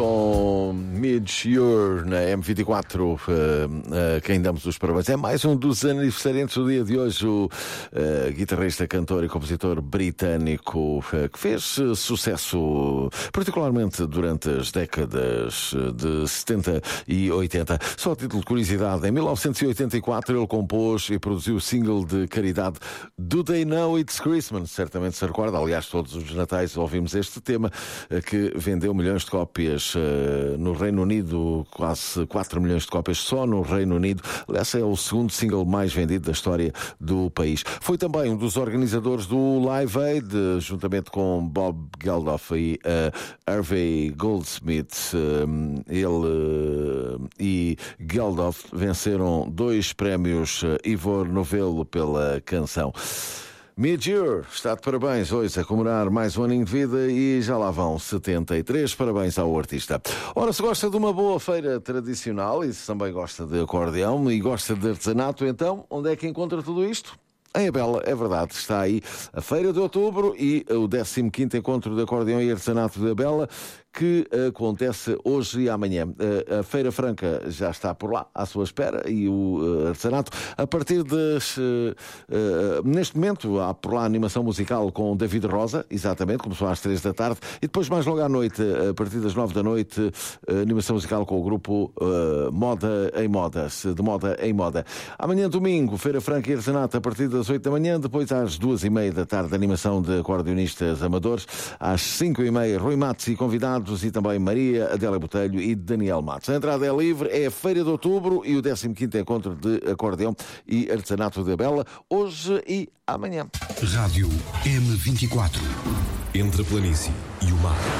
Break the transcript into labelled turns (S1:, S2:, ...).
S1: com Mid-Year na M24, quem damos os parabéns. É mais um dos aniversariantes do dia de hoje, o guitarrista, cantor e compositor britânico que fez sucesso, particularmente durante as décadas de 70 e 80. Só a título de curiosidade, em 1984 ele compôs e produziu o single de caridade Do They Know It's Christmas? Certamente se recorda, aliás, todos os natais ouvimos este tema, que vendeu milhões de cópias no Reino Unido, quase 4 milhões de cópias só no Reino Unido. Esse é o segundo single mais vendido da história do país. Foi também um dos organizadores do Live Aid, juntamente com Bob Geldof e Harvey Goldsmith. Ele e Geldof venceram 2 prémios Ivor Novello pela canção. Mid-Year está de parabéns hoje a comemorar mais um aninho de vida e já lá vão 73 parabéns ao artista. Ora, se gosta de uma boa feira tradicional e se também gosta de acordeão e gosta de artesanato, então onde é que encontra tudo isto? Em Abela, é verdade, está aí a Feira de Outubro e o 15º Encontro de Acordeão e Artesanato de Abela, que acontece hoje e amanhã. A Feira Franca já está por lá, à sua espera, e o artesanato, a partir das... neste momento, há por lá animação musical com David Rosa, exatamente, começou às 3 da tarde, e depois mais logo à noite, a partir das 9 da noite, animação musical com o grupo Moda em Modas, de Moda em Moda. Amanhã, domingo, Feira Franca e Artesanato, a partir das 8 da manhã, depois às 2h30 da tarde, animação de acordeonistas amadores, às 5h30, Rui Matos e convidados, e também Maria, Adélia Botelho e Daniel Matos. A entrada é livre, é a Feira de Outubro e o 15º Encontro de Acordeão e Artesanato de Abela, hoje e amanhã.
S2: Rádio M24. Entre a planície e o mar.